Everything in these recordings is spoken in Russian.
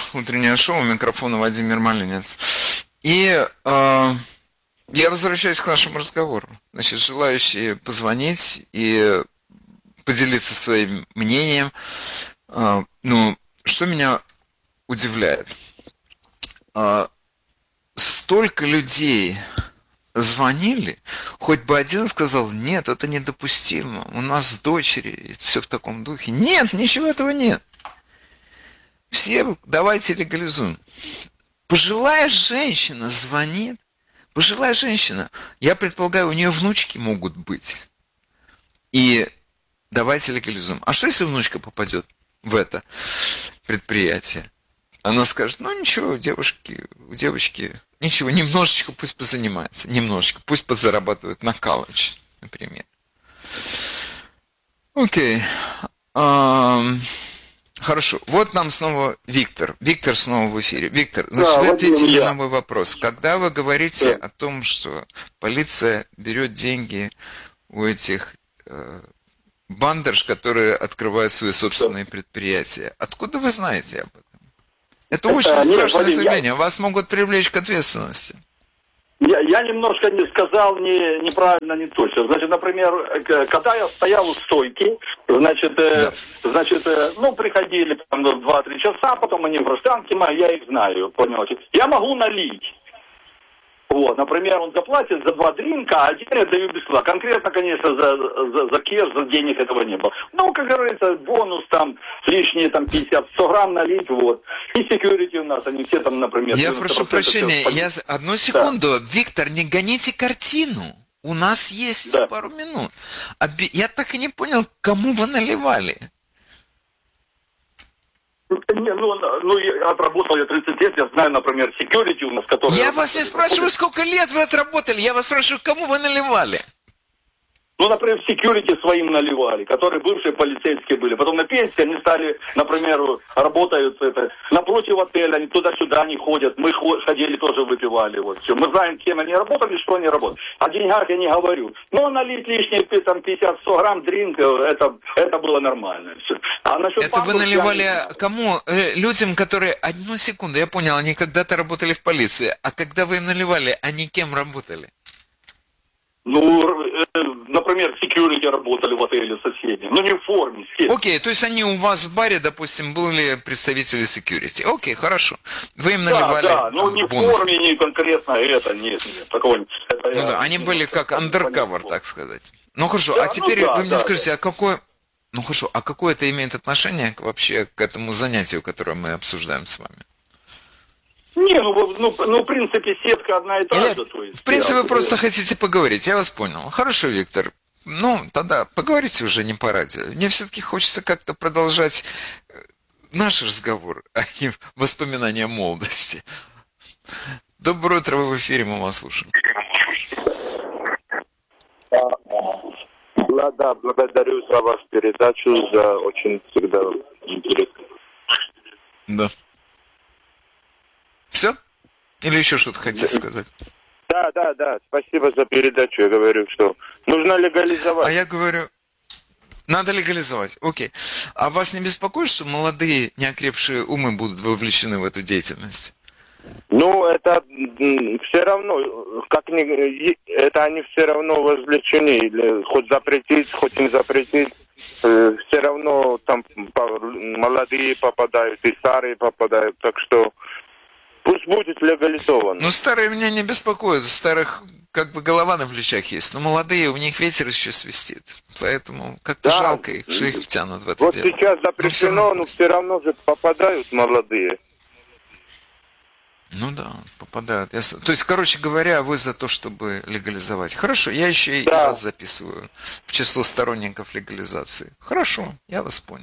утреннее шоу, у микрофона Владимир Малинец. И я возвращаюсь к нашему разговору. Значит, желающие позвонить и поделиться своим мнением. Что меня удивляет? Столько людей звонили, хоть бы один сказал: нет, это недопустимо, у нас дочери, все в таком духе. Нет, ничего этого нет. Все давайте легализуем. Пожилая женщина звонит, пожилая женщина, я предполагаю, у нее внучки могут быть. И давайте легализуем. А что, если внучка попадет в это предприятие? Она скажет: ничего, у девочки, ничего, немножечко пусть позанимается, немножечко, пусть подзарабатывает на колледж, например. Окей. Хорошо. Вот нам снова Виктор. Виктор снова в эфире. Виктор, значит, вы ответили на мой вопрос. Когда вы говорите о том, что полиция берет деньги у этих бандерш, которые открывают свои собственные предприятия, откуда вы знаете об этом? Это очень страшное заявление. Вас могут привлечь к ответственности. Я немножко не сказал неправильно, не точно. Значит, например, когда я стоял у стойки, приходили там 2-3 часа, потом они в гражданке, я их знаю, понимаете. Я могу налить. Вот, например, он заплатит за 2 дринка, а один я даю бесплатно. Конкретно, конечно, за кеш, за денег этого не было. Как говорится, бонус там лишние там 50-100 грамм налить, вот. И секьюрити у нас, они все там, например... Я прошу прощения, одну секунду. Да. Виктор, не гоните картину. У нас есть пару минут. Я так и не понял, кому вы наливали. Отработал я 30 лет, я знаю, например, security у нас, который... Я вас не спрашиваю, сколько лет вы отработали, я вас спрашиваю, кому вы наливали? Например, security своим наливали, которые бывшие полицейские были. Потом на пенсии они стали, например, работают напротив отеля, они туда-сюда не ходят. Мы ходили, тоже выпивали. Вот, все. Мы знаем, кем они работали, что они работают. О деньгах я не говорю. Но налить лишние 50-100 грамм дринка, это было нормально. Все. А это вы наливали кому? Людям, которые... Одну секунду, я понял, они когда-то работали в полиции. А когда вы им наливали, они кем работали? Например, security работали в отеле соседнем. Не в форме, естественно. Окей, то есть они у вас в баре, допустим, были представители security. Окей, хорошо. Вы им наливали не в форме, не конкретно это, нет, такого нет. Они были как undercover, так сказать. Хорошо, а теперь вы мне скажите, а какое это имеет отношение вообще к этому занятию, которое мы обсуждаем с вами? В принципе, сетка одна и та же. В принципе, вы просто хотите поговорить, я вас понял. Хорошо, Виктор. Тогда поговорите уже не по радио. Мне все-таки хочется как-то продолжать наш разговор, а не воспоминания молодости. Доброе утро, вы в эфире, мы вас слушаем. Да, благодарю за вашу передачу, за очень всегда интересно. Да. Все? Или еще что-то хотите сказать? Да. Спасибо за передачу. Я говорю, что нужно легализовать. А я говорю, надо легализовать. Окей. А вас не беспокоит, что молодые, неокрепшие умы будут вовлечены в эту деятельность? Это все равно, это они все равно вовлечены. Или хоть запретить, хоть не запретить. Все равно там молодые попадают и старые попадают. Так что пусть будет легализовано. Старые меня не беспокоят. У старых голова на плечах есть. Но молодые, у них ветер еще свистит. Поэтому как-то жалко их, что их втянут в это дело. Вот сейчас запрещено, но все равно же попадают молодые. Попадают. То есть, короче говоря, вы за то, чтобы легализовать. Хорошо, я еще и вас записываю в число сторонников легализации. Хорошо, я вас понял.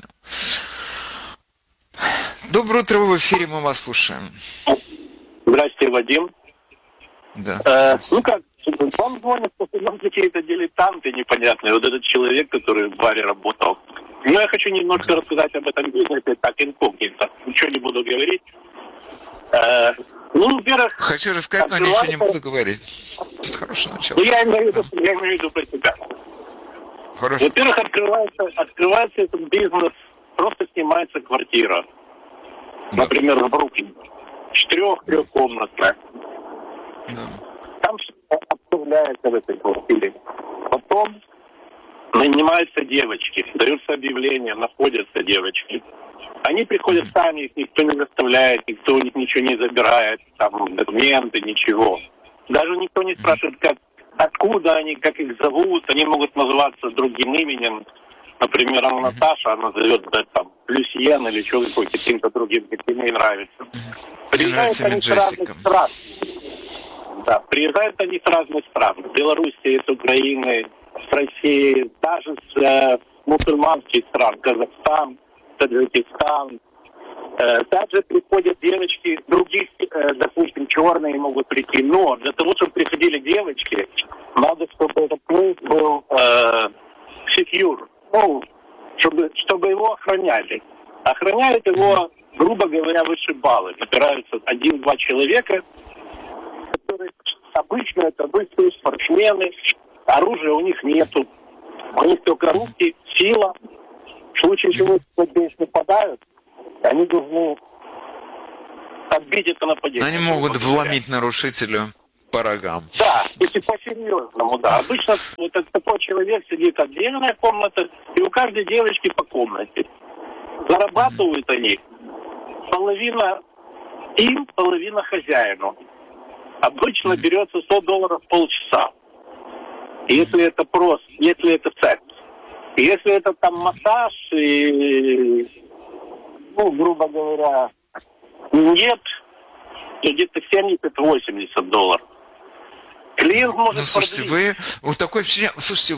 Доброе утро, вы в эфире, мы вас слушаем. Здравствуйте, Вадим. Да. Вам звонят какие-то дилетанты непонятные. Вот этот человек, который в баре работал. Я хочу немножко рассказать об этом бизнесе, так инкогнито. Ничего не буду говорить. Во-первых... Хочу рассказать, но ничего не буду говорить. Хорошее начало. Я имею в виду про себя. Хорошо. Во-первых, открывается этот бизнес, просто снимается квартира. например, в Бруклине, 4-трехкомнатная. Да. Там что-то обставляется в этой квартире. Потом нанимаются девочки, даются объявления, находятся девочки. Они приходят сами, их никто не заставляет, никто у них ничего не забирает, там документы, ничего. Даже никто не спрашивает, откуда они, как их зовут. Они могут называться другим именем. Например, она Наташа, она зовет там Люсьен или что-то каким-то другим, каким ей нравится. Приезжают они с разных стран. Да, приезжают они с разных стран. С Белоруссии, с Украины, с России, даже с мусульманских стран. Казахстан, Таджикистан. Также приходят девочки других, допустим, черные могут прийти. Но для того, чтобы приходили девочки, надо, чтобы этот плейс был secure. Ну, чтобы его охраняли. Охраняют его, грубо говоря, вышибалы. Набираются 1-2 человека, которые обычно это быстрые спортсмены. Оружия у них нету. У них только руки, сила. В случае чего, если нападают, они должны отбить это нападение. Они могут вломить нарушителю по рогам. Да, если по-серьезному, да. Обычно вот такой человек сидит отдельная комната, и у каждой девочки по комнате. Зарабатывают они половина им, половина хозяину. Обычно берется $100 полчаса. Если это просто, если это секс. Если это там массаж и, ну, грубо говоря, нет, то где-то $70-80. Клиент может слушайте, вы такой слушайте,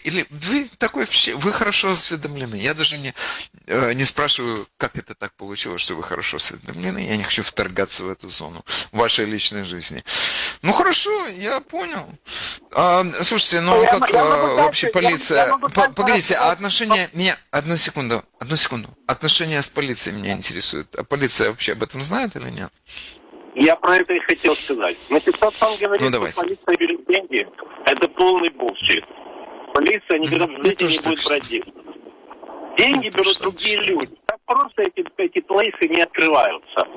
вы хорошо осведомлены. Я даже не спрашиваю, как это так получилось, что вы хорошо осведомлены. Я не хочу вторгаться в эту зону вашей личной жизни. Ну хорошо, я понял. Слушайте, вообще полиция... Погодите, а отношения... Одну секунду. Отношения с полицией меня интересуют. А полиция вообще об этом знает или нет? Я про это и хотел сказать. Значит, тот, он говорит, что полиция берет деньги, это полный булшит. Полиция никогда в жизни не будет брать деньги. Деньги берут другие люди. Так просто эти плейсы не открываются.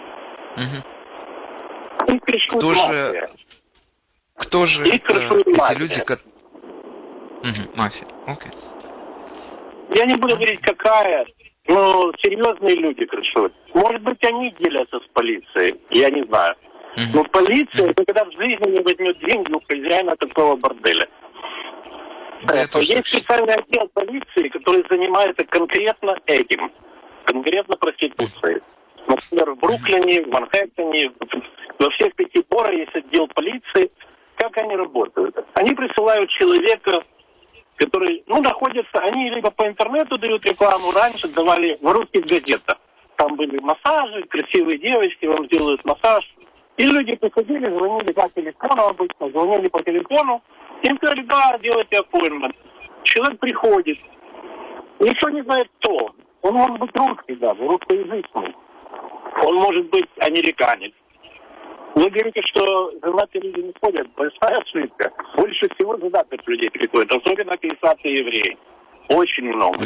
Их крышует мафия. Кто же эти люди, мафия, окей. Я не буду говорить, какая, но серьезные люди крышуют. Может быть, они делятся с полицией, я не знаю. Но полиция никогда в жизни не возьмет деньги у хозяина такого борделя. Есть специальный отдел полиции, который занимается конкретно этим, конкретно проституцией. Например, в Бруклине, в Манхэттене, во всех 5 борах есть отдел полиции. Как они работают? Они присылают человека, который, находится, они либо по интернету дают рекламу, раньше давали в русских газетах. Там были массажи, красивые девочки, вам делают массаж. И люди приходили, звонили по телефону обычно, звонили по телефону, им сказали, да, делайте appointment. Человек приходит, ничего не знает кто. Он может быть русский даже, русскоязычный. Он может быть американец. Вы говорите, что женатые люди не ходят. Большая ошибка. Больше всего женатых людей приходят, особенно писатые евреи. Очень много.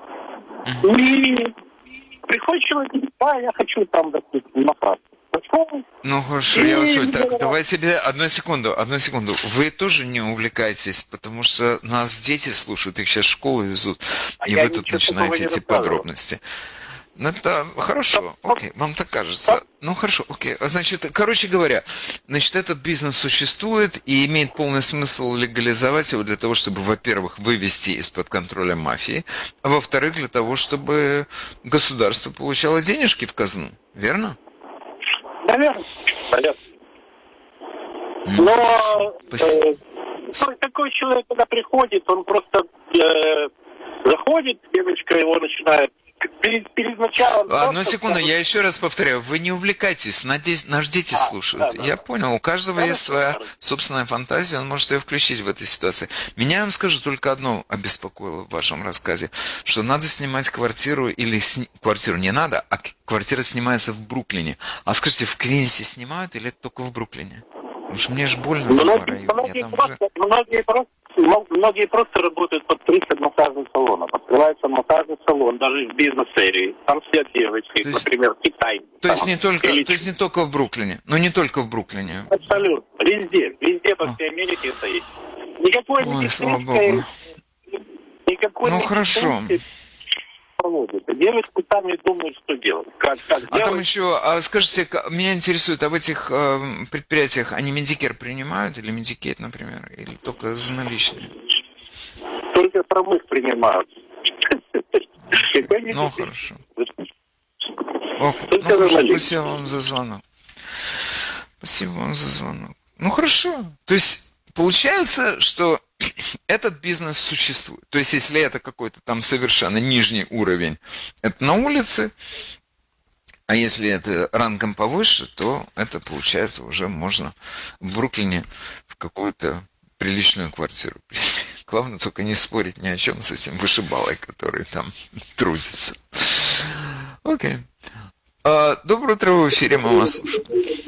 И приходит человек, да, я хочу там, допустим, массаж. Ну хорошо, я вас понял. Так, давайте одну секунду. Вы тоже не увлекайтесь, потому что нас дети слушают, их сейчас в школу везут, и вы тут начинаете эти подробности. Ну это хорошо, окей, вам так кажется. Ну хорошо, окей. Значит, короче говоря, этот бизнес существует и имеет полный смысл легализовать его для того, чтобы, во-первых, вывести из-под контроля мафии, а во-вторых, для того, чтобы государство получало денежки в казну, верно? Наверное. Но такой человек, когда приходит, он просто заходит, девочка его начинает перед началом... Одну секунду, я еще раз повторяю, вы не увлекайтесь, наши дети слушают. Я понял, у каждого есть своя собственная фантазия, он может ее включить в этой ситуации. Меня, я вам скажу, только одно обеспокоило в вашем рассказе, что надо снимать квартиру, или квартиру не надо, а квартира снимается в Бруклине. А скажите, в Квинсе снимают или это только в Бруклине? Потому что мне же больно за мой район. Многие просто работают под 30 массажных салонов. Открывается массажный салон, даже в бизнес-серии. Там все девочки, То есть- например, Китай. То есть там, не только, или- то есть не только в Бруклине, но не только в Бруклине. Абсолютно. Везде по всей Америке это есть. Никакой Ой, слава медицинской... богу. Никакой Ну, хорошо. медицинской проводится. Девочки сами думают, что делать. Как А там делать. еще, скажите, меня интересует, а в этих предприятиях они Medicare принимают или Medicaid, например, или только за наличные? Только промых принимают. Какой Ну, медицинский? хорошо. Окей. Только Ну, хорошо, за наличные. спасибо вам за звонок. Спасибо вам за звонок. Ну, хорошо. То есть, получается, что этот бизнес существует. То есть, если это какой-то там совершенно нижний уровень, это на улице, а если это рангом повыше, то это, получается, уже можно в Бруклине в какую-то приличную квартиру прийти. Главное только не спорить ни о чем с этим вышибалой, который там трудится. Окей. Доброе утро, в эфире, мы вас слушаем.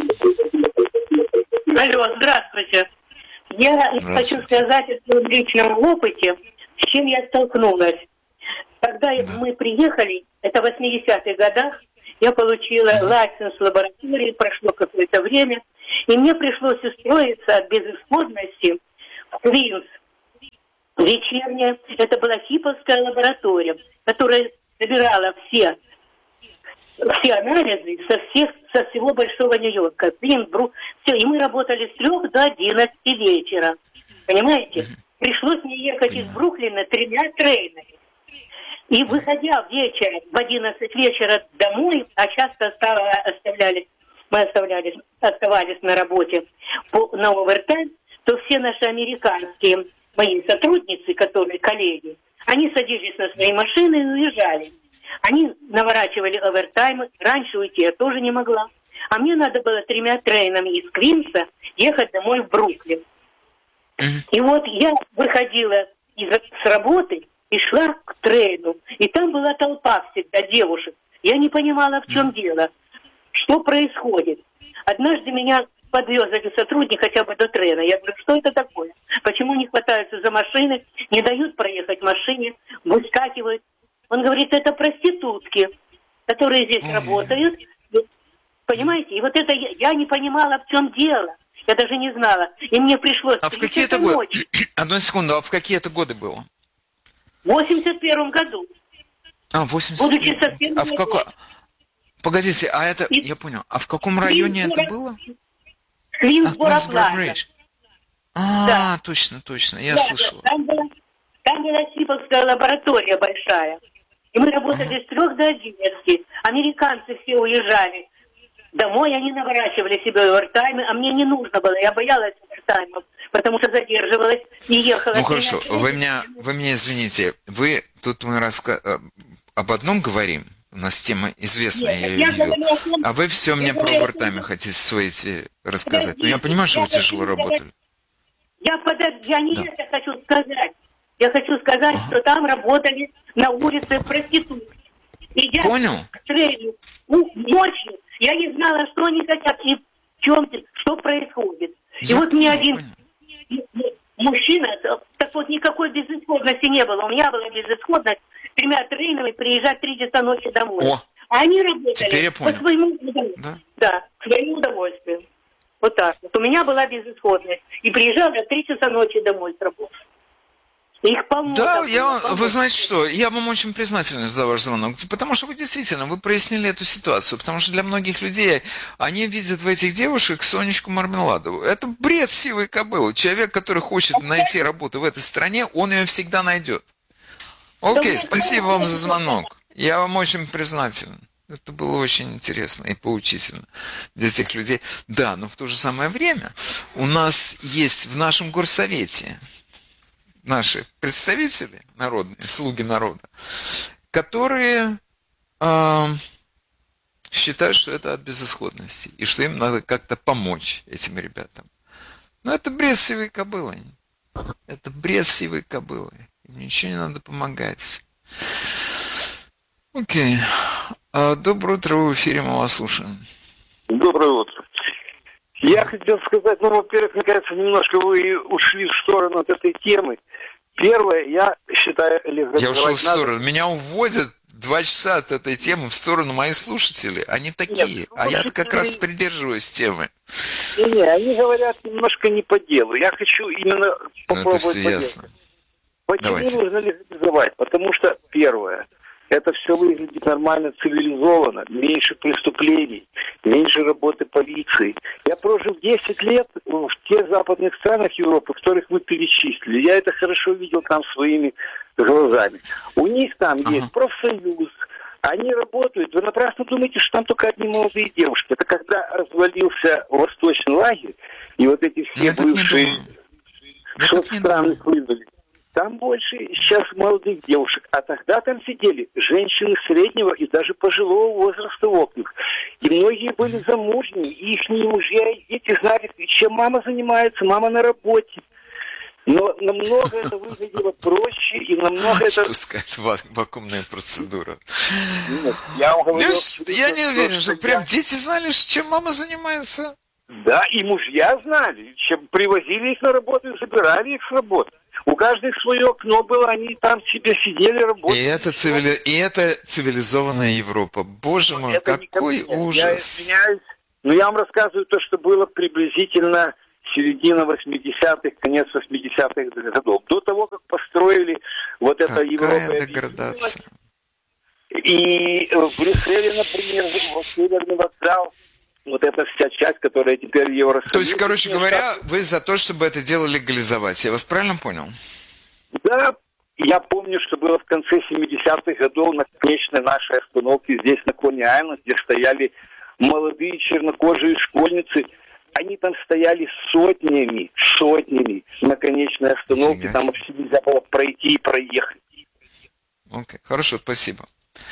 Алло, здравствуйте. Я хочу сказать о своем личном опыте, с чем я столкнулась. Когда мы приехали, это в 80-х годах, я получила лайсенс в лаборатории, прошло какое-то время, и мне пришлось устроиться от безысходности в Квинс. Вечерняя, это была хиповская лаборатория, которая собирала все анализы со всего Большого Нью-Йорка. Все, и мы работали с 3 до 11 вечера. Понимаете? Пришлось мне ехать из Бруклина 3 трейнами. И выходя вечером, в 11 вечера домой, а часто оставались на работе на овертайм, то все наши американские мои сотрудницы, коллеги, они садились на свои машины и уезжали. Они наворачивали овертаймы, раньше уйти я тоже не могла. А мне надо было 3 трейнами из Квинса ехать домой в Бруклин. И вот я выходила с работы и шла к трейну. И там была толпа всегда девушек. Я не понимала, в чем дело, что происходит. Однажды меня подвез один сотрудник хотя бы до трейна. Я говорю, что это такое? Почему не хватаются за машины, не дают проехать машине, выскакивают? Он говорит, это проститутки, которые здесь работают. Понимаете? И вот это я не понимала, в чем дело. Я даже не знала. И мне пришлось... А в какие это годы? Одну секунду, а в какие это годы было? В 81 году. В 81. А в каком... Погодите, а это... Я понял. А в каком районе это было? Квинсборо-Плаза. Да. Точно, я слышал. Там была Сиповская лаборатория большая. И мы работали с 3 до 11. Американцы все уезжали домой, они наворачивали себе овертаймы, а мне не нужно было. Я боялась овертаймов, потому что задерживалась и ехала. Ну хорошо, вы меня извините. Тут мы об одном говорим. У нас тема известная, я ее видел. А вы все мне про овертаймы хотите свои рассказать. Ну я понимаю, что вы тяжело работали. Я не это хочу сказать. Я хочу сказать, что там работали на улице проститутки. И я Понял. к трейну ночью, я не знала, что они хотят и в чем, что происходит. И вот мне один мужчина, так вот никакой безысходности не было. У меня была безысходность 3 трейнами приезжать 3 часа ночи домой. А они работали по своему удовольствию. Да, к своему удовольствию. Вот так вот. У меня была безысходность. И приезжала 3 часа ночи домой с работы. Их полно. Да, вы знаете что, я вам очень признателен за ваш звонок, потому что вы прояснили эту ситуацию, потому что для многих людей, они видят в этих девушек Сонечку Мармеладову. Это бред сивой кобылы. Человек, который хочет найти работу в этой стране, он ее всегда найдет. Окей, спасибо вам за звонок. Я вам очень признателен. Это было очень интересно и поучительно для этих людей. Да, но в то же самое время у нас есть в нашем горсовете наши представители народные, слуги народа, которые считают, что это от безысходности, и что им надо как-то помочь этим ребятам. Но это бред сивой кобылы. Это бред сивой кобылы. Им ничего не надо помогать. Окей. Доброе утро, в эфире, мы вас слушаем. Доброе утро. Я хотел сказать, во-первых, мне кажется, немножко вы ушли в сторону от этой темы. Первое, я считаю, Я ушел в сторону. Меня уводят 2 часа от этой темы в сторону мои слушатели. Они такие. А я как раз придерживаюсь темы. Не, они говорят немножко не по делу. Я хочу именно попробовать это все ясно. Почему Давайте. нужно легализовать? Потому что, первое, это все выглядит нормально, цивилизованно, меньше преступлений, меньше работы полиции. Я прожил 10 лет в тех западных странах Европы, которых вы перечислили. Я это хорошо видел там своими глазами. У них там есть профсоюз, они работают. Вы напрасно думаете, что там только одни молодые девушки. Это когда развалился восточный лагерь, и вот эти все бывшие соцстраны хлынули. Там больше сейчас молодых девушек. А тогда там сидели женщины среднего и даже пожилого возраста в окнах. И многие были замужние, и их мужья, и дети знали, чем мама занимается, мама на работе. Но намного это выглядело проще, и намного это... Пускать вакуумная процедура. Нет, я вам говорю... Я не уверен, что прям дети знали, чем мама занимается. Да, и мужья знали, чем привозили их на работу и забирали их с работы. У каждого свое окно было, они там себе сидели, работали. И это цивилизованная Европа. Боже мой, это какой ужас. Я извиняюсь, но я вам рассказываю то, что было приблизительно середина 80-х, конец 80-х годов. До того, как построили вот это Европа. Какая деградация. И в Брюсселе, например, Северный вокзал, вот эта вся часть, которая теперь Евросоюз. То есть, короче говоря, вы за то, чтобы это дело легализовать. Я вас правильно понял? Да, я помню, что было в конце 70-х годов на конечной нашей остановке здесь на Кони-Айленд, где стояли молодые чернокожие школьницы. Они там стояли сотнями на конечной остановке. Там вообще нельзя было пройти и проехать. Окей, хорошо, спасибо.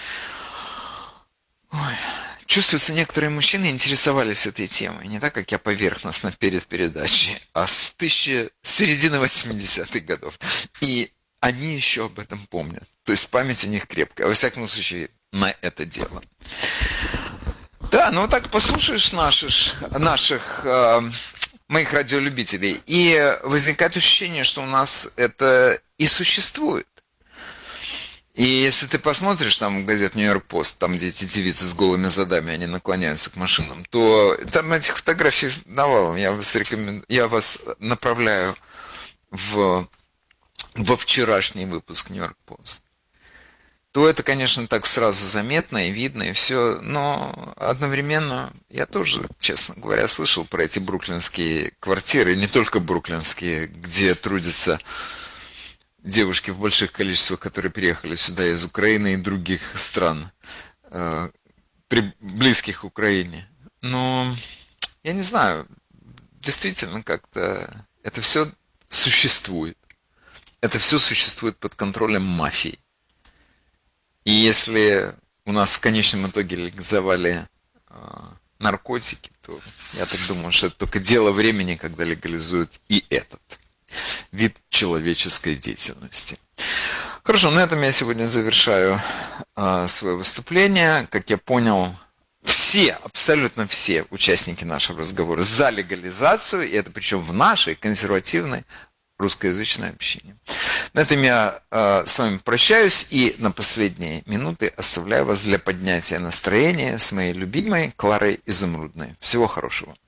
Ой. Чувствуется, некоторые мужчины интересовались этой темой, не так, как я поверхностно перед передачей, а с середины 80-х годов. И они еще об этом помнят. То есть память у них крепкая, во всяком случае, на это дело. Да, ну вот так послушаешь наших моих радиолюбителей, и возникает ощущение, что у нас это и существует. И если ты посмотришь там газет «Нью-Йорк Пост», там, где эти девицы с голыми задами, они наклоняются к машинам, то там этих фотографий навалом. Я вас направляю во вчерашний выпуск «Нью-Йорк Пост». То это, конечно, так сразу заметно и видно, и все, но одновременно я тоже, честно говоря, слышал про эти бруклинские квартиры, не только бруклинские, где трудятся девушки в больших количествах, которые переехали сюда из Украины и других стран, близких к Украине. Но я не знаю, действительно как-то это все существует. Это все существует под контролем мафии. И если у нас в конечном итоге легализовали наркотики, то я так думаю, что это только дело времени, когда легализуют и этот вид человеческой деятельности. Хорошо, на этом я сегодня завершаю свое выступление. Как я понял, абсолютно все участники нашего разговора за легализацию, и это причем в нашей консервативной русскоязычной общине. На этом я с вами прощаюсь и на последние минуты оставляю вас для поднятия настроения с моей любимой Кларой Изумрудной. Всего хорошего.